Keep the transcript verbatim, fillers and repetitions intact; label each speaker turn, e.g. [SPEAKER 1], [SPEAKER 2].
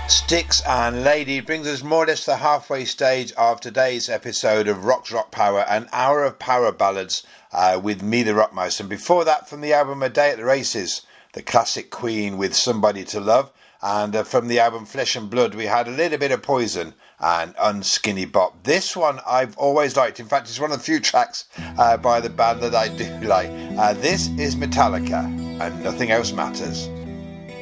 [SPEAKER 1] Styx and Lady brings us more or less to the halfway stage of today's episode of Rock's Rock Power, an hour of power ballads uh, with me, the Rock Mouse. And before that, from the album A Day at the Races, the classic Queen with Somebody to Love. And uh, from the album Flesh and Blood, we had a little bit of Poison and Unskinny Bop. This one I've always liked. In fact, it's one of the few tracks uh, by the band that I do like. Uh, this is Metallica, and Nothing Else Matters.